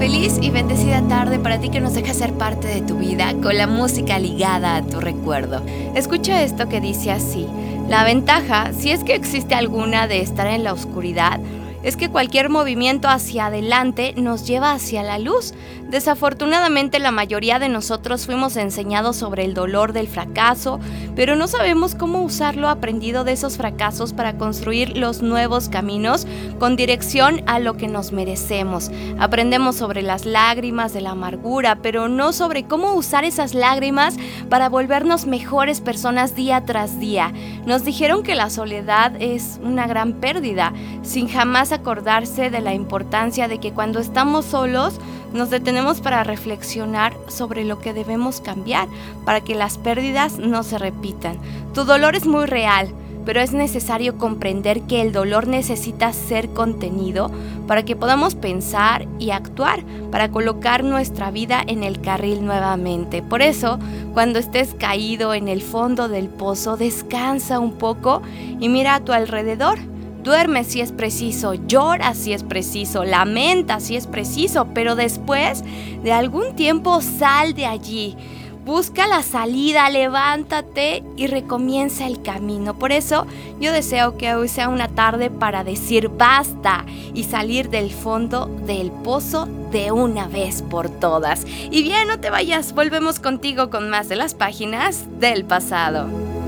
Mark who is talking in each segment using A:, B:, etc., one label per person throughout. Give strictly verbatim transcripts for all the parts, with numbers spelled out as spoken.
A: Feliz y bendecida tarde para ti que nos deja ser parte de tu vida con la música ligada a tu recuerdo. Escucha esto que dice así: la ventaja, si es que existe alguna, de estar en la oscuridad es que cualquier movimiento hacia adelante nos lleva hacia la luz. Desafortunadamente, la mayoría de nosotros fuimos enseñados sobre el dolor del fracaso, pero no sabemos cómo usar lo aprendido de esos fracasos para construir los nuevos caminos con dirección a lo que nos merecemos. Aprendemos sobre las lágrimas de la amargura, pero no sobre cómo usar esas lágrimas para volvernos mejores personas día tras día. Nos dijeron que la soledad es una gran pérdida, sin jamás acordarse de la importancia de que cuando estamos solos nos detenemos para reflexionar sobre lo que debemos cambiar para que las pérdidas no se repitan. Tu dolor es muy real, pero es necesario comprender que el dolor necesita ser contenido para que podamos pensar y actuar, para colocar nuestra vida en el carril nuevamente. Por eso, cuando estés caído en el fondo del pozo, descansa un poco y mira a tu alrededor. Duerme si es preciso, llora si es preciso, lamenta si es preciso, pero después de algún tiempo sal de allí. Busca la salida, levántate y recomienza el camino. Por eso yo deseo que hoy sea una tarde para decir basta y salir del fondo del pozo de una vez por todas. Y bien, no te vayas, volvemos contigo con más de las páginas del pasado.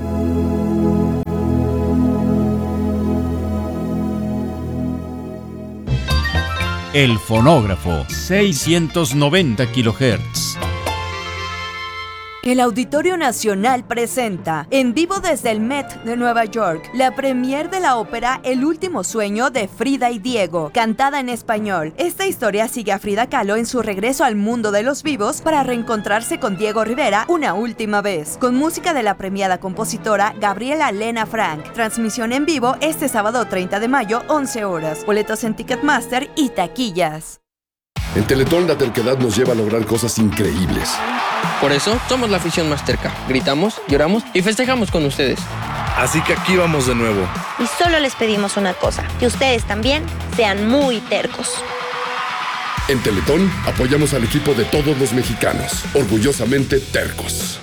B: El fonógrafo, seiscientos noventa kilohertz.
C: El Auditorio Nacional presenta, en vivo desde el Met de Nueva York, la premier de la ópera El último sueño de Frida y Diego, cantada en español. Esta historia sigue a Frida Kahlo en su regreso al mundo de los vivos para reencontrarse con Diego Rivera una última vez, con música de la premiada compositora Gabriela Lena Frank. Transmisión en vivo este sábado treinta de mayo, once horas. Boletos en Ticketmaster y taquillas.
D: En Teletón la terquedad nos lleva a lograr cosas increíbles.
E: Por eso somos la afición más terca. Gritamos, lloramos y festejamos con ustedes.
F: Así que aquí vamos de nuevo.
G: Y solo les pedimos una cosa, que ustedes también sean muy tercos.
D: En Teletón apoyamos al equipo de todos los mexicanos, orgullosamente tercos.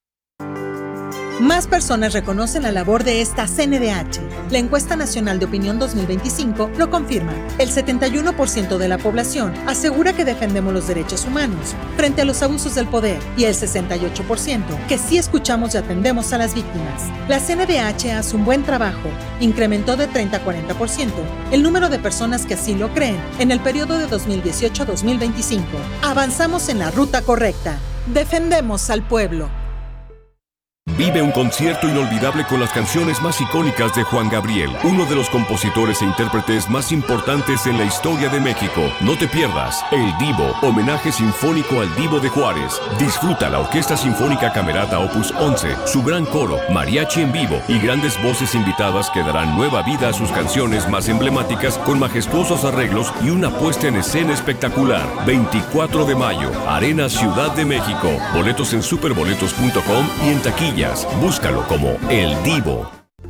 H: Más personas reconocen la labor de esta C N D H. La Encuesta Nacional de Opinión dos mil veinticinco lo confirma. El setenta y uno por ciento de la población asegura que defendemos los derechos humanos frente a los abusos del poder y el sesenta y ocho por ciento que sí escuchamos y atendemos a las víctimas. La C N D H hace un buen trabajo. Incrementó de treinta a cuarenta por ciento el número de personas que así lo creen en el periodo de dos mil dieciocho a dos mil veinticinco. Avanzamos en la ruta correcta. Defendemos al pueblo.
I: Vive un concierto inolvidable con las canciones más icónicas de Juan Gabriel, uno de los compositores e intérpretes más importantes en la historia de México. No te pierdas El Divo, homenaje sinfónico al Divo de Juárez. Disfruta la Orquesta Sinfónica Camerata Opus once, su gran coro, mariachi en vivo y grandes voces invitadas que darán nueva vida a sus canciones más emblemáticas con majestuosos arreglos y una puesta en escena espectacular. veinticuatro de mayo, Arena Ciudad de México. Boletos en superboletos punto com y en taquilla. Búscalo como El Divo.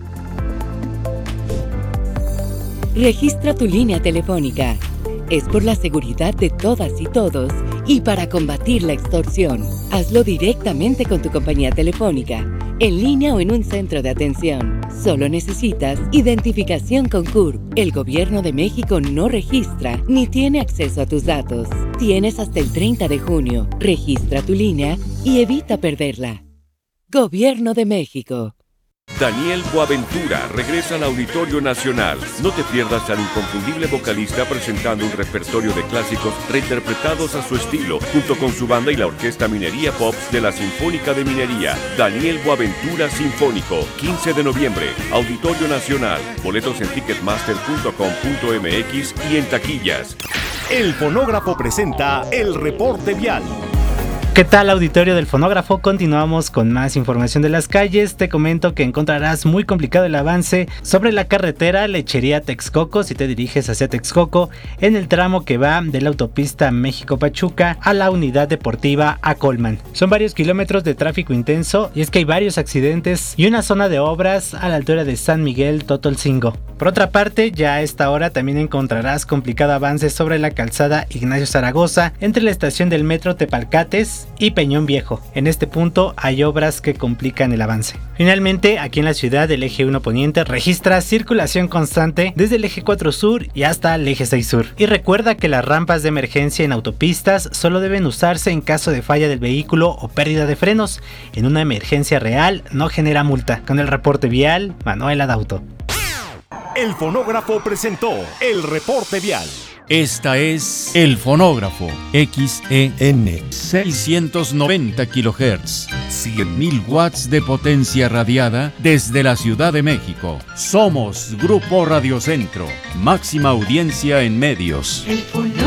J: Registra tu línea telefónica. Es por la seguridad de todas y todos y para combatir la extorsión. Hazlo directamente con tu compañía telefónica, en línea o en un centro de atención. Solo necesitas identificación con C U R P. El Gobierno de México no registra ni tiene acceso a tus datos. Tienes hasta el treinta de junio. Registra tu línea y evita perderla. Gobierno de México.
I: Daniel Boaventura regresa al Auditorio Nacional. No te pierdas al inconfundible vocalista presentando un repertorio de clásicos reinterpretados a su estilo, junto con su banda y la Orquesta Minería Pops de la Sinfónica de Minería. Daniel Boaventura Sinfónico, quince de noviembre, Auditorio Nacional. Boletos en ticketmaster punto com punto m x y en taquillas.
K: El fonógrafo presenta el reporte vial. ¿Qué tal, auditorio del Fonógrafo? Continuamos con más información de las calles. Te comento que encontrarás muy complicado el avance sobre la carretera Lechería Texcoco si te diriges hacia Texcoco en el tramo que va de la autopista México-Pachuca a la unidad deportiva Acolman. Son varios kilómetros de tráfico intenso y es que hay varios accidentes y una zona de obras a la altura de San Miguel Totolcingo. Por otra parte, ya a esta hora también encontrarás complicado avance sobre la calzada Ignacio Zaragoza entre la estación del metro Tepalcates y Peñón Viejo. En este punto hay obras que complican el avance. Finalmente, aquí en la ciudad, el eje uno Poniente registra circulación constante desde el eje cuatro Sur y hasta el eje seis Sur. Y recuerda que las rampas de emergencia en autopistas solo deben usarse en caso de falla del vehículo o pérdida de frenos. En una emergencia real no genera multa. Con el reporte vial, Manuel Adauto.
I: El Fonógrafo presentó el reporte vial.
B: Esta es El Fonógrafo, X E N, seiscientos noventa kilohertz, cien mil watts de potencia radiada desde la Ciudad de México. Somos Grupo Radio Centro, máxima audiencia en medios.